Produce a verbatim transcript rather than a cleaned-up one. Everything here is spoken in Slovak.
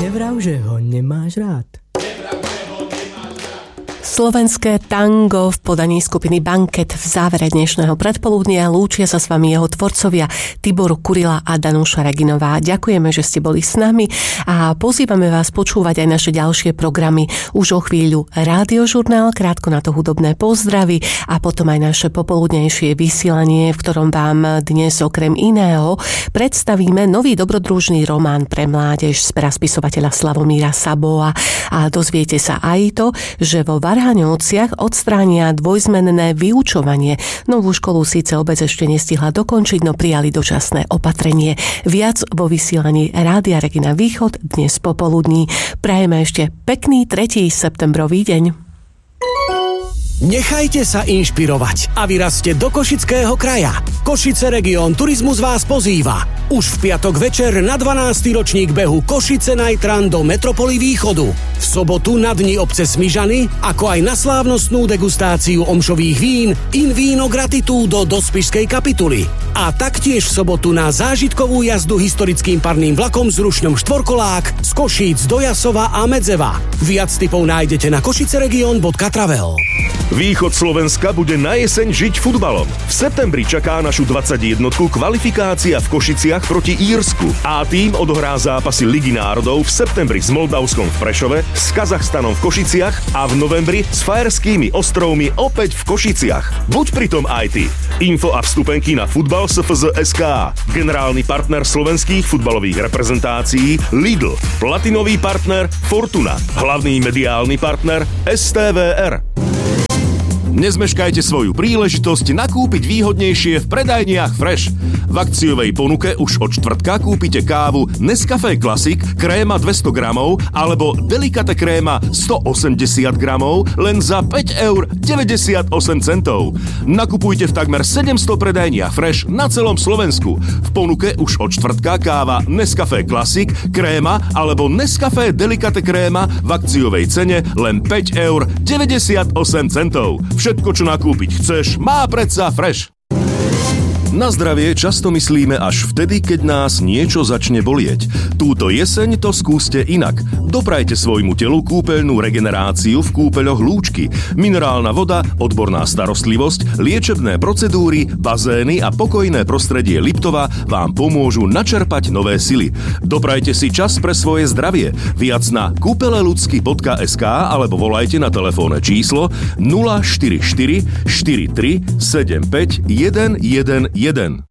Nevrav, že ho nemáš rád. Slovenské tango v podaní skupiny Banket v závere dnešného predpoludnia. Lúčia sa s vami jeho tvorcovia Tibor Kurila a Danuša Reginová. Ďakujeme, že ste boli s nami a pozývame vás počúvať aj naše ďalšie programy. Už o chvíľu Rádiožurnál, krátko na to hudobné pozdravy a potom aj naše popoludnejšie vysielanie, v ktorom vám dnes okrem iného predstavíme nový dobrodružný román pre mládež z pera spisovateľa Slavomíra Saboa a dozviete sa aj to, že vo Varhaňovciach odstránia dvojzmenné vyučovanie. Novú školu síce obec ešte nestihla dokončiť, no prijali dočasné opatrenie. Viac vo vysielaní Rádia Regina Východ dnes popoludní. Prajeme ešte pekný tretí septembrový deň. Nechajte sa inšpirovať a vyrazte do Košického kraja. Košice Region Turizmus vás pozýva. Už v piatok večer na dvanásty ročník behu Košice Night Run do Metropoly Východu. V sobotu na dni obce Smižany, ako aj na slávnostnú degustáciu omšových vín In Vino Gratitudo do Spišskej kapituly. A taktiež v sobotu na zážitkovú jazdu historickým parným vlakom s rušňom štvorkolák z Košíc do Jasova a Medzeva. Viac tipov nájdete na košiceregion bodka travel. Východ Slovenska bude na jeseň žiť futbalom. V septembri čaká našu dvadsaťjednotku kvalifikácia v Košiciach proti Írsku. A tým odohrá zápasy Ligy národov v septembri s Moldavskom v Prešove, s Kazachstanom v Košiciach a v novembri s Fajerskými ostrovmi opäť v Košiciach. Buď pritom aj ty. Info a vstupenky na futbal es ef zet bodka es ká. Generálny partner slovenských futbalových reprezentácií Lidl. Platinový partner Fortuna. Hlavný mediálny partner es té vé er. Nezmeškajte svoju príležitosť nakúpiť výhodnejšie v predajniach Fresh. V akciovej ponuke už od štvrtka kúpite kávu Nescafé Classic kréma dvesto gramov alebo Delicate kréma stoosemdesiat gramov len za päť eur deväťdesiatosem centov. Nakupujte v takmer sedemsto predajniach Fresh na celom Slovensku. V ponuke už od štvrtka káva Nescafé Classic kréma alebo Nescafé Delicate kréma v akciovej cene len päť eur deväťdesiatosem centov. Všetko, čo nakúpiť chceš, má predsa Fresh. Na zdravie často myslíme až vtedy, keď nás niečo začne bolieť. Túto jeseň to skúste inak. Doprajte svojmu telu kúpeľnú regeneráciu v kúpeľoch Lúčky. Minerálna voda, odborná starostlivosť, liečebné procedúry, bazény a pokojné prostredie Liptova vám pomôžu načerpať nové sily. Doprajte si čas pre svoje zdravie. Viac na kúpeleludsky bodka es ká alebo volajte na telefónne číslo nula štyri štyri štyri tri sedem päť jeden jeden jeden.